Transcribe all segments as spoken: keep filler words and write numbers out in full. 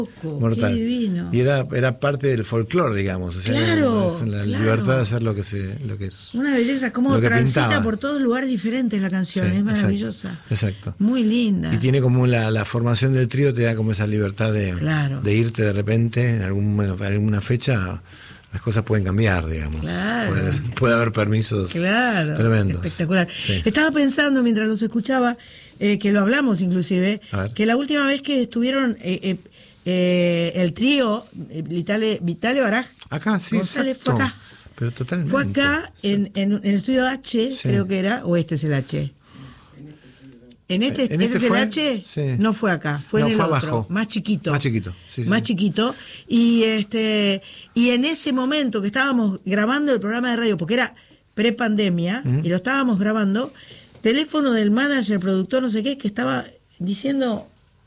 mortal. Qué divino. Y era, era parte del folclore, digamos. O sea, claro, la, la claro. libertad de hacer lo que se, lo que es. Una belleza, como transita pintaba. por todos lugares diferentes la canción, Sí, es maravillosa. Exacto, exacto. Muy linda. Y tiene como la, la formación del trío, te da como esa libertad de, claro. de irte de repente en algún, bueno, en alguna fecha. Las cosas pueden cambiar, digamos. Claro. Puede, puede haber permisos claro, tremendos. Espectacular. Sí. Estaba pensando mientras los escuchaba, eh, que lo hablamos inclusive, que la última vez que estuvieron eh, eh, eh, el trío, eh, Vitale, Vitale Baraj, acá, sí, González, exacto. fue acá. Pero totalmente. Fue acá, en, en, en el estudio H, sí. creo que era, o este es el H. En este, ¿En este, este es el fue? H, Sí. no fue acá, fue no, en el fue otro, abajo. más chiquito. Más chiquito, sí, sí, más sí. chiquito. Y este y en ese momento que estábamos grabando el programa de radio, porque era pre-pandemia, uh-huh. y lo estábamos grabando, teléfono del manager, productor, no sé qué, que estaba diciendo,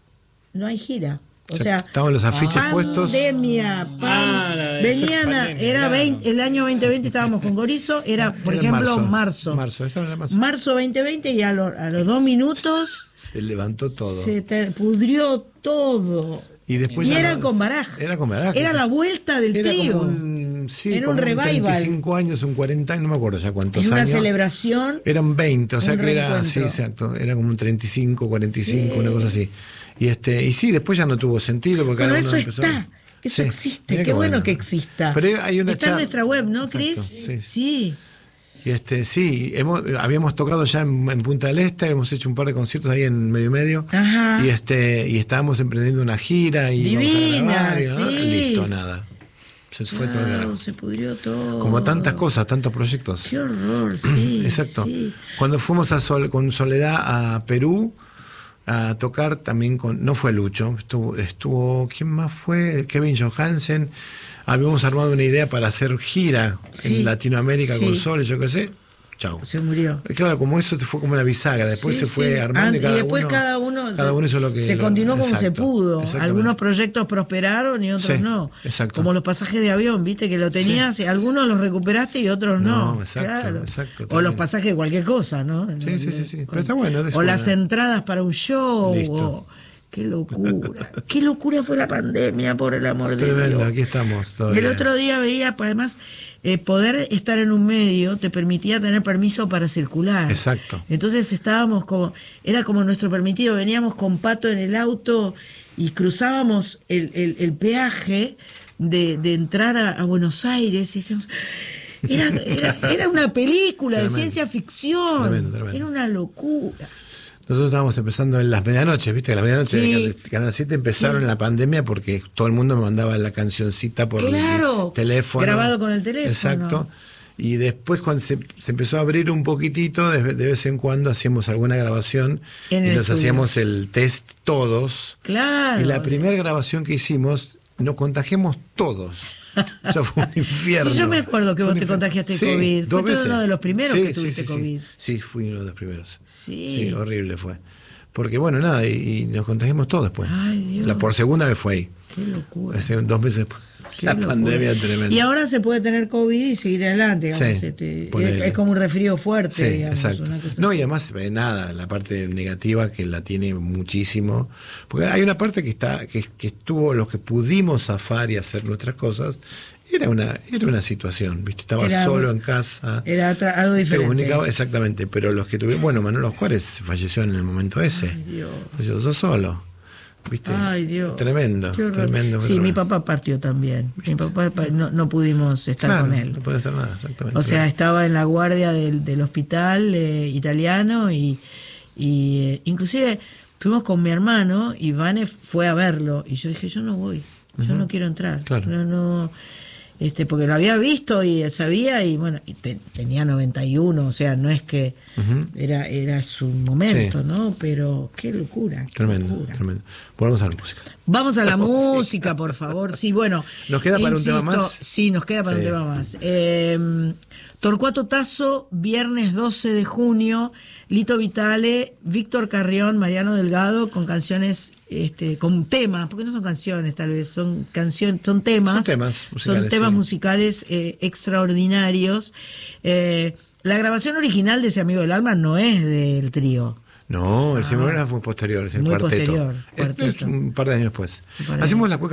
no hay gira. O sea, estaban los afiches pandemia, puestos. Pandemia, ah, venían, pandemia, era claro. veinte, el año veinte veinte estábamos con Gorizo, era, por era ejemplo, marzo. Marzo, marzo, era marzo. marzo veinte veinte y a, lo, a los dos minutos se levantó todo. Se te pudrió todo. Y después y ya era no, con Baraj. Era con Baraj. Era la vuelta del era trío. Como un, sí, era como un revival. treinta y cinco años, un cuarenta, no me acuerdo ya cuántos era una años. Una celebración. Eran veinte, o sea que era, reencuentro. sí, exacto, era como un treinta y cinco, cuarenta y cinco, sí. una cosa así. Y este y sí, después ya no tuvo sentido porque bueno, cada uno eso empezó. está, eso sí, existe, qué bueno, bueno que exista. Pero hay una está char... en nuestra web, ¿no, exacto, Cris? Sí. sí. Y este, sí, hemos, habíamos tocado ya en, en Punta del Este, hemos hecho un par de conciertos ahí en medio y medio. Ajá. Y este, y estábamos emprendiendo una gira y divina, vamos a grabar, y, sí. ¿no? Listo, nada. Se fue claro, todo el carajo. Se pudrió todo. Como tantas cosas, tantos proyectos. Qué horror, sí. Exacto. Sí. Cuando fuimos a Sol, con Soledad a Perú a tocar también con, no fue Lucho, estuvo, estuvo ¿quién más fue? Kevin Johansen. Habíamos armado una idea para hacer gira sí. en Latinoamérica sí. con Sol y yo qué sé. Chau. Se murió. Claro, como eso fue como una bisagra, después sí, se fue sí. armando y, cada y después uno, cada uno, cada uno hizo lo que se lo, continuó como exacto, se pudo. Algunos proyectos prosperaron y otros sí, no. Exacto. Como los pasajes de avión, viste que lo tenías, sí. algunos los recuperaste y otros no. No, exacto, claro. exacto. O los pasajes de cualquier cosa, ¿no? Sí, sí, sí, sí. Pero está bueno. O las entradas para un show. Listo. O, qué locura. Qué locura fue la pandemia, por el amor de Tremendo, Dios. Aquí estamos todavía. El otro día veía, además, eh, poder estar en un medio te permitía tener permiso para circular. Exacto. Entonces estábamos como, era como nuestro permitido, veníamos con Pato en el auto y cruzábamos el, el, el peaje de, de entrar a, a Buenos Aires y decíamos... Era, era, era una película tremendo, de ciencia ficción. Tremendo, tremendo. Era una locura. Nosotros estábamos empezando en las medianoches, ¿viste? Que las medianoches sí, de Canal siete empezaron sí. en la pandemia porque todo el mundo me mandaba la cancioncita por claro, el teléfono. Grabado con el teléfono. Exacto. Y después cuando se, se empezó a abrir un poquitito, de, de vez en cuando hacíamos alguna grabación en y nos estudio. hacíamos el test todos. Claro. Y la primera grabación que hicimos, nos contagiamos todos. Eso fue un infierno. Sí, yo me acuerdo que vos te contagiaste sí, COVID. Fue uno de los primeros sí, que tuviste sí, sí, COVID. Sí. sí, fui uno de los primeros. Sí. Sí, horrible fue. Porque bueno, nada, y, y nos contagiamos todos después. Ay, Dios. La por segunda vez fue ahí. Qué locura. Hace dos meses después. Qué la locura. pandemia tremenda. Y ahora se puede tener COVID y seguir adelante. Digamos, sí, este, es, es como un resfrío fuerte. Sí, digamos, exacto. Una cosa no, así. y además, eh, nada, la parte negativa que la tiene muchísimo. Porque hay una parte que está que, que estuvo, los que pudimos zafar y hacer nuestras cosas. Era una, era una situación, ¿viste? Estaba era, solo en casa. Era otra, algo diferente. Comunicaba, exactamente, pero los que tuvieron. Bueno, Manolo Juárez falleció en el momento ese. Ay, Dios. Falleció yo solo. ¿Viste? Ay, Dios. Tremendo. Tremendo. Sí, mi papá partió también. ¿Viste? Mi papá no, no pudimos estar claro, con él. No puede hacer nada, exactamente. O sea, claro. estaba en la guardia del, del hospital eh, italiano y, y eh, inclusive fuimos con mi hermano y Vane fue a verlo y yo dije, yo no voy, yo uh-huh. no quiero entrar. Claro. No, no. Este, porque lo había visto y sabía y bueno, y te, tenía noventa y uno, o sea, no es que uh-huh. era, era su momento, sí. ¿no? Pero qué locura. Qué tremendo, locura. tremendo. Volvamos a la música. Vamos a la música, por favor. Sí, bueno. ¿Nos queda para insisto, un tema más? Sí, nos queda para sí. un tema más. Eh, Torcuato Tasso, viernes doce de junio, Lito Vitale, Víctor Carrión, Mariano Delgado, con canciones, este, con temas, porque no son canciones tal vez, son canciones, son temas. Son temas musicales. Son temas sí. musicales eh, extraordinarios. Eh, la grabación original de Ese Amigo del Alma no es del trío. No, el Ah. Cimarronas fue posterior, es el Muy cuarteto. posterior, Es- es cuarteto. un par de años después. Un par de Hacemos años. la cueca